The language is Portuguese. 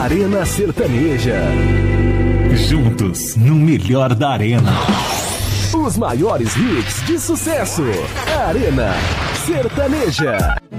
Arena Sertaneja. Juntos no melhor da arena. Os maiores hits de sucesso. Arena Sertaneja.